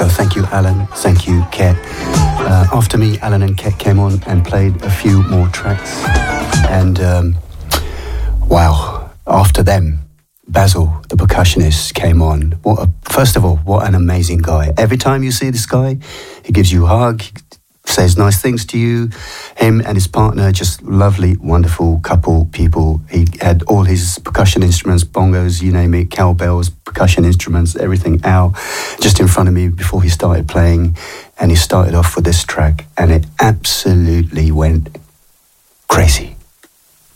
So thank you, Alan. Thank you, Ket. After me, Alan and Ket came on and played a few more tracks. And wow, after them, Basil, the percussionist, came on. First of all, what an amazing guy. Every time you see this guy, he gives you a hug, he says nice things to you. Him and his partner, just lovely, wonderful couple people. He had all his percussion instruments, bongos, you name it, cowbells, percussion instruments, everything out just in front of me before he started playing. And he started off with this track, and it absolutely went crazy.